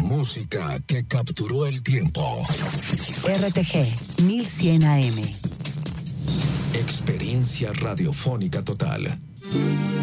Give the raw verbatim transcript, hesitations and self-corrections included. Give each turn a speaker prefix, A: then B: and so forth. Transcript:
A: música que capturó el tiempo.
B: R T G mil cien A M.
A: Experiencia radiofónica total.